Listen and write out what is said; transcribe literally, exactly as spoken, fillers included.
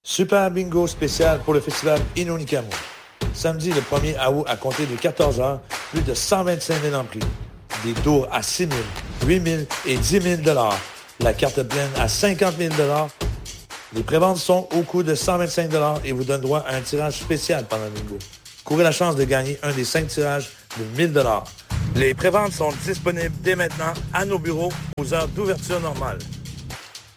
Super bingo spécial pour le festival Inonikamu. Samedi le premier août à compter de quatorze heures, plus de cent vingt-cinq mille en prix. Des tours à six mille, huit mille et dix mille dollars. La carte pleine à cinquante mille dollars. Les préventes sont au coût de cent vingt-cinq dollars et vous donnent droit à un tirage spécial pendant le bingo. Courez la chance de gagner un des cinq tirages de mille dollars. Les préventes sont disponibles dès maintenant à nos bureaux aux heures d'ouverture normale.